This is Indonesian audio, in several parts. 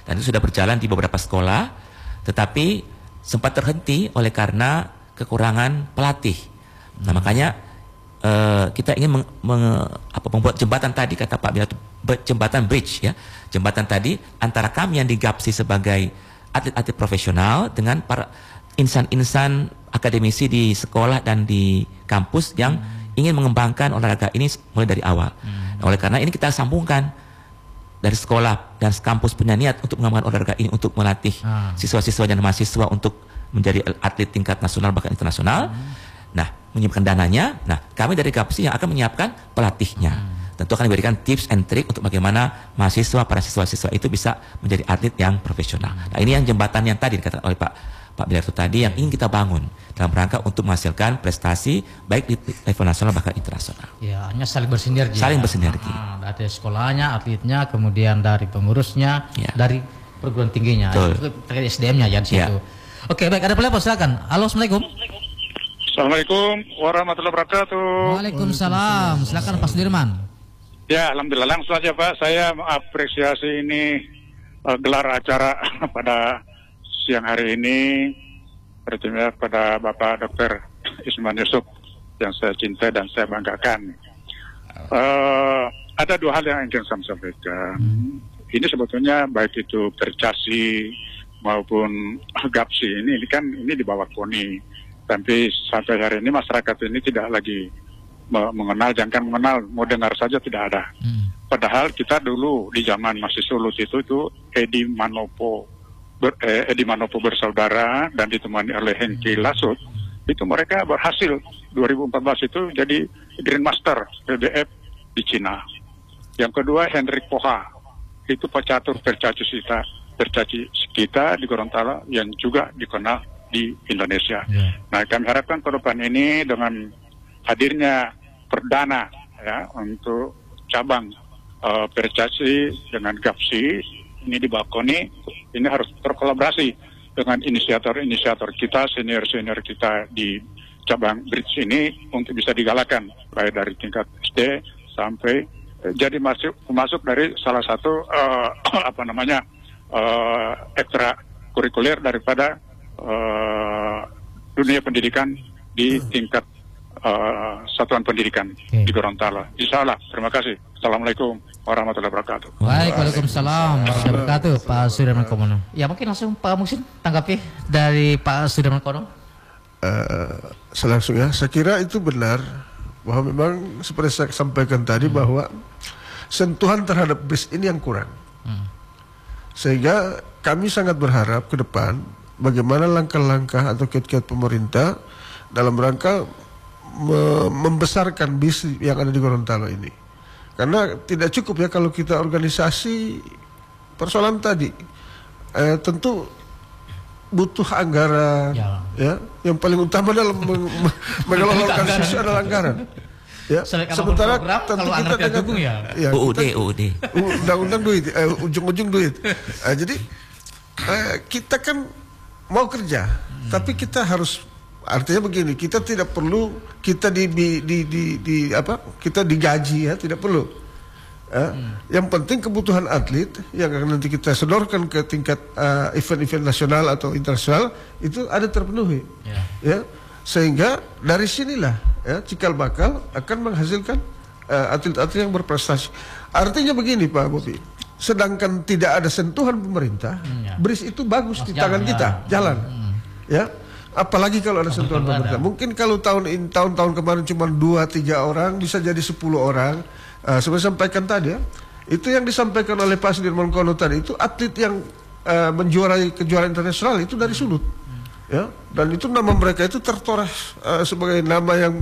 Dan itu sudah berjalan di beberapa sekolah, tetapi sempat terhenti oleh karena kekurangan pelatih. Nah, makanya kita ingin membuat jembatan tadi, kata Pak Bila, jembatan bridge ya. Jembatan tadi antara kami yang di GAPSI sebagai atlet-atlet profesional dengan para insan-insan akademisi di sekolah dan di kampus yang ingin mengembangkan olahraga ini mulai dari awal. Nah, oleh karena ini kita sambungkan dari sekolah dan kampus punya niat untuk mengembangkan olahraga ini, untuk melatih siswa-siswa dan mahasiswa untuk menjadi atlet tingkat nasional bahkan internasional. Nah, menyiapkan dananya. Nah, kami dari GAPSI yang akan menyiapkan pelatihnya. Tentu akan diberikan tips and trik untuk bagaimana mahasiswa, para siswa-siswa itu bisa menjadi atlet yang profesional. Nah, ini yang jembatan yang tadi dikatakan oleh Pak Bilarto tadi yang ingin kita bangun dalam rangka untuk menghasilkan prestasi baik di level nasional bahkan internasional. Ya, hanya saling bersinergi. Saling bersinergi. Dari sekolahnya, atletnya, kemudian dari pengurusnya, dari perguruan tingginya, terkait SDM-nya ya di situ. Oke, baik, ada pelepon, silakan. Halo, Assalamualaikum. Assalamualaikum warahmatullahi wabarakatuh. Waalaikumsalam. Silakan Pak Sudirman. Ya, alhamdulillah, langsung saja Pak. Saya mengapresiasi ini gelar acara pada siang hari ini, terutama pada Bapak Dr. Isman Yusuf yang saya cintai dan saya banggakan. Ada dua hal yang ingin saya sampaikan. Ini sebetulnya baik itu Percasi maupun GAPSI ini kan di bawah KONI. Tapi sampai hari ini masyarakat ini tidak lagi mengenal, jangan mengenal, mau dengar saja tidak ada. Padahal kita dulu di zaman masih Sulut itu Edi Manopo bersaudara dan ditemani oleh Hengki Lasut, itu mereka berhasil 2014 itu jadi Grandmaster PBF di Cina. Yang kedua Hendrik Poha, itu pecatur percaci kita di Gorontalo yang juga dikenal di Indonesia. Nah, kami harapkan ke depan ini dengan hadirnya perdana ya untuk cabang Percasi dengan GAPSI ini di Bakoni, ini harus berkolaborasi dengan inisiator-inisiator kita, senior-senior kita di cabang bridge ini untuk bisa digalakan baik dari tingkat SD sampai jadi masuk dari salah satu ekstra kurikuler daripada dunia pendidikan di tingkat satuan pendidikan di Gorontalo. Insyaallah. Terima kasih. Assalamualaikum warahmatullahi wabarakatuh. Baik, waalaikumsalam warahmatullahi wabarakatuh, Pak Sudirman Komono. Ya, mungkin langsung Pak Muhsin tanggapi dari Pak Sudirman Komono. Selangsung ya, saya kira itu benar bahwa memang seperti saya sampaikan tadi bahwa sentuhan terhadap BRIS ini yang kurang. Sehingga kami sangat berharap ke depan bagaimana langkah-langkah atau kiat-kiat pemerintah dalam rangka membesarkan BRIS yang ada di Gorontalo ini. Karena tidak cukup ya kalau kita organisasi persoalan tadi. Tentu butuh anggaran ya. Yang paling utama dalam mengelola organisasi adalah anggaran. Ya, sementara tentu kita dengan UUD undang-undang duit, ujung-ujung duit. Jadi kita kan mau kerja, tapi kita harus, artinya begini, kita tidak perlu kita kita digaji ya, tidak perlu. Yang penting kebutuhan atlet yang akan nanti kita sodorkan ke tingkat event-event nasional atau internasional itu ada terpenuhi. Ya. Sehingga dari sinilah ya, cikal bakal akan menghasilkan atlet-atlet yang berprestasi. Artinya begini Pak Bobi, sedangkan tidak ada sentuhan pemerintah, BRIS itu bagus di tangan kita, jalan. Ya, apalagi kalau ada sentuhan pemerintah. Mungkin kalau tahun-tahun kemarin cuma 2-3 orang, bisa jadi 10 orang. Seperti sampaikan tadi ya, itu yang disampaikan oleh Pak Sudirman Kono tadi, itu atlet yang menjuarai kejuaraan internasional itu dari Sulut. Ya, dan itu nama mereka itu tertoreh sebagai nama yang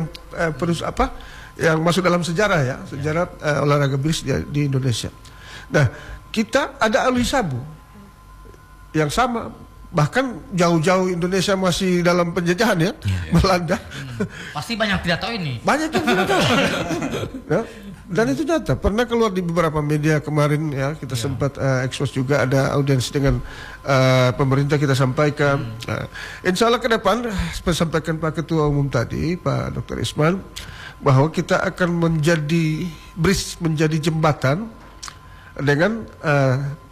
yang masuk dalam sejarah ya, sejarah olahraga BRIS di Indonesia. Nah, kita ada Alwi Sabu yang sama, bahkan jauh-jauh Indonesia masih dalam penjajahan ya, Belanda. Pasti banyak tidak tahu ini. Banyak yang tidak tahu. Ya, dan itu nyata, pernah keluar di beberapa media kemarin ya, kita sempat expose juga, ada audiens dengan pemerintah kita sampaikan. Insya Allah ke depan, seperti sampaikan Pak Ketua Umum tadi, Pak Dr. Isman, bahwa kita akan menjadi BRIS, menjadi jembatan dengan